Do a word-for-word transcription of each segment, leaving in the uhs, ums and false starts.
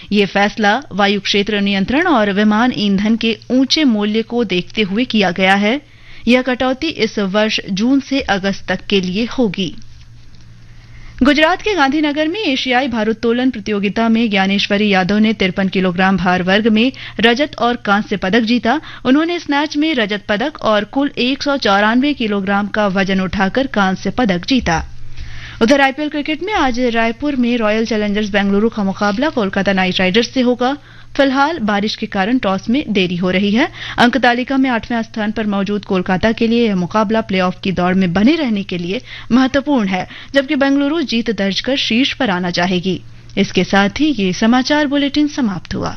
ये फैसला वायु क्षेत्र नियंत्रण और विमान ईंधन के ऊंचे मूल्य को देखते हुए किया गया है। यह कटौती इस वर्ष जून से अगस्त तक के लिए होगी। गुजरात के गांधीनगर में एशियाई भारोत्तोलन प्रतियोगिता में ज्ञानेश्वरी यादव ने तिरपन किलोग्राम भार वर्ग में रजत और कांस्य पदक जीता। उन्होंने स्नैच में रजत पदक और कुल एक सौ चौरानवे किलोग्राम का वजन उठाकर कांस्य पदक जीता। उधर आईपीएल क्रिकेट में आज रायपुर में रॉयल चैलेंजर्स बेंगलुरु का मुकाबला कोलकाता नाइट राइडर्स से होगा। फिलहाल बारिश के कारण टॉस में देरी हो रही है। अंक तालिका में आठवें स्थान पर मौजूद कोलकाता के लिए यह मुकाबला प्लेऑफ की दौड़ में बने रहने के लिए महत्वपूर्ण है, जबकि बेंगलुरु जीत दर्ज कर शीर्ष पर आना चाहेगी। इसके साथ ही ये समाचार बुलेटिन समाप्त हुआ।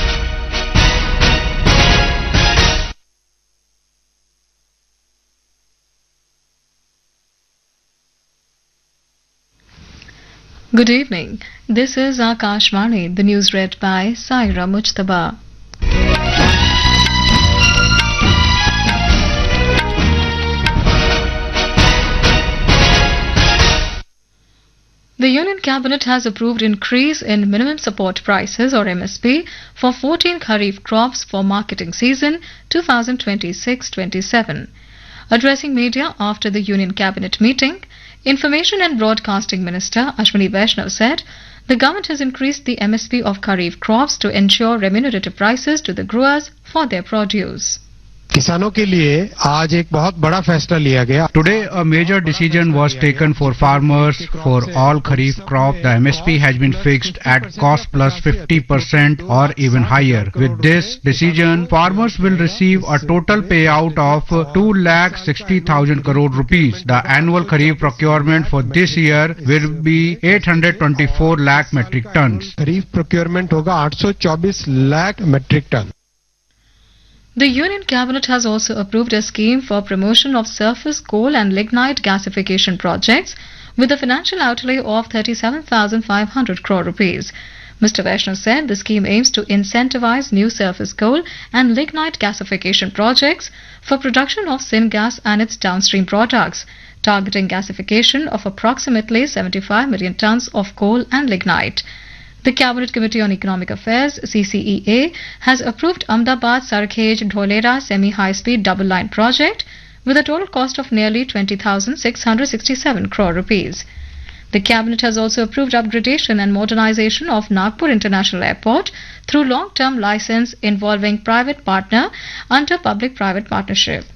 Good evening. This is Akashvani. The news read by Saira Mujtaba. The Union Cabinet has approved increase in minimum support prices or M S P for fourteen Kharif crops for marketing season twenty twenty-six twenty-seven. Addressing media after the Union Cabinet meeting, Information and Broadcasting Minister Ashwini Vaishnaw said the government has increased the M S P of Kharif crops to ensure remunerative prices to the growers for their produce. किसानों के लिए आज एक बहुत बड़ा फैसला लिया गया। Today a major decision was taken for farmers for all kharif crop. The M S P has been fixed at cost plus fifty percent or even higher. With this decision, farmers will receive a total payout of two lakh sixty thousand crore rupees. The annual kharif procurement for this year will be eight hundred twenty-four lakh metric tons. Kharif procurement होगा आठ सौ चौबीस lakh metric ton. The Union Cabinet has also approved a scheme for promotion of surface coal and lignite gasification projects with a financial outlay of thirty-seven thousand five hundred crore rupees. Mister Vaishnaw said the scheme aims to incentivize new surface coal and lignite gasification projects for production of syngas and its downstream products, targeting gasification of approximately seventy-five million tons of coal and lignite. The Cabinet Committee on Economic Affairs C C E A has approved Ahmedabad Sarkhej Dholera semi-high-speed double line project with a total cost of nearly twenty thousand six hundred sixty-seven crore rupees. The Cabinet has also approved upgradation and modernization of Nagpur International Airport through long-term license involving private partner under public-private partnership.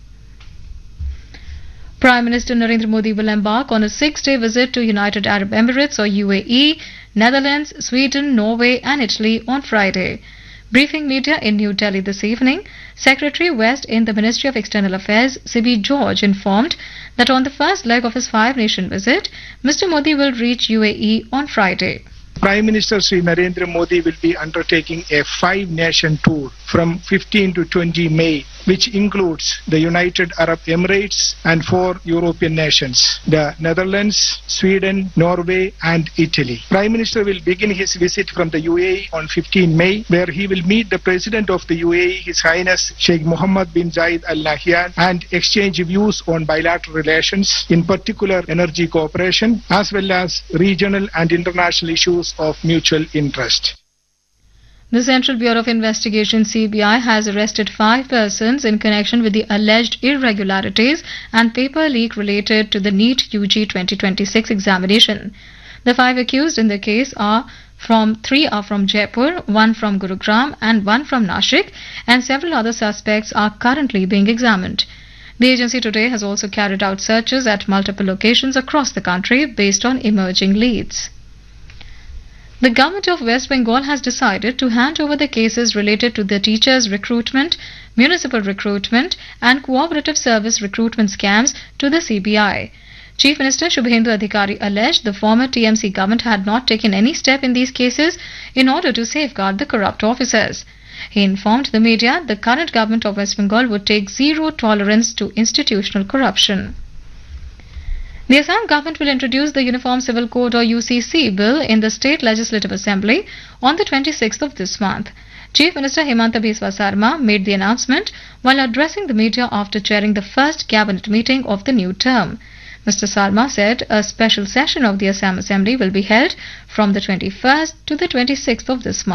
Prime Minister Narendra Modi will embark on a six-day visit to United Arab Emirates or U A E, Netherlands, Sweden, Norway and Italy on Friday. Briefing media in New Delhi this evening, Secretary West in the Ministry of External Affairs, Sibi George, informed that on the first leg of his five-nation visit, Mister Modi will reach U A E on Friday. Prime Minister Sri Narendra Modi will be undertaking a five-nation tour from fifteenth to twentieth May, which includes the United Arab Emirates and four European nations, the Netherlands, Sweden, Norway and Italy. Prime Minister will begin his visit from the U A E on fifteenth May, where he will meet the President of the U A E, His Highness Sheikh Mohammed bin Zayed Al Nahyan, and exchange views on bilateral relations, in particular energy cooperation, as well as regional and international issues of mutual interest. The Central Bureau of Investigation C B I has arrested five persons in connection with the alleged irregularities and paper leak related to the NEET U G twenty twenty-six examination. The five accused in the case are from three are from Jaipur, one from Gurugram and one from Nashik, and several other suspects are currently being examined. The agency today has also carried out searches at multiple locations across the country based on emerging leads. The government of West Bengal has decided to hand over the cases related to the teachers' recruitment, municipal recruitment and cooperative service recruitment scams to the C B I. Chief Minister Shubhendu Adhikari alleged the former T M C government had not taken any step in these cases in order to safeguard the corrupt officers. He informed the media the current government of West Bengal would take zero tolerance to institutional corruption. The Assam government will introduce the Uniform Civil Code or U C C bill in the State Legislative Assembly on the twenty-sixth of this month. Chief Minister Hemanta Biswa Sarma made the announcement while addressing the media after chairing the first cabinet meeting of the new term. Mister Sarma said a special session of the Assam Assembly will be held from the twenty-first to the twenty-sixth of this month.